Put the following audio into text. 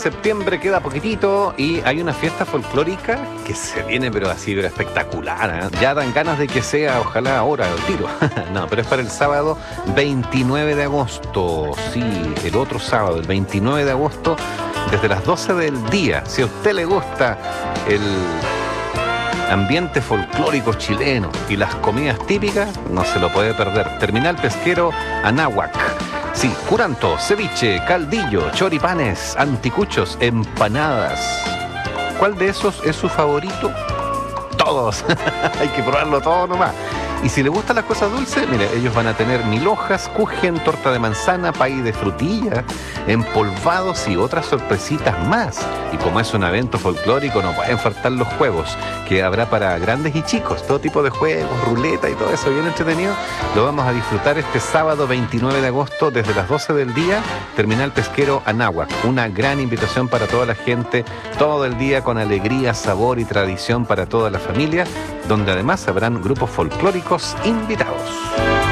septiembre queda poquitito y hay una fiesta folclórica que se viene pero así, pero espectacular, ¿eh? Ya dan ganas de que sea, ojalá ahora, el tiro. No, pero es para el sábado 29 de agosto. Sí, el otro sábado, el 29 de agosto, desde las 12 del día. Si a usted le gusta el ambiente folclórico chileno y las comidas típicas, no se lo puede perder. Terminal Pesquero Anáhuac. Sí, curanto, ceviche, caldillo, choripanes, anticuchos, empanadas. ¿Cuál de esos es su favorito? Todos. Hay que probarlo todo nomás. Y si le gustan las cosas dulces, mire, ellos van a tener mil hojas, kuchen, torta de manzana, pay de frutilla, empolvados y otras sorpresitas más. Y como es un evento folclórico, no pueden faltar los juegos que habrá para grandes y chicos. Todo tipo de juegos, ruleta y todo eso bien entretenido. Lo vamos a disfrutar este sábado 29 de agosto desde las 12 del día, Terminal Pesquero Anáhuac. Una gran invitación para toda la gente, todo el día con alegría, sabor y tradición para toda la familia, donde además habrán grupos folclóricos invitados.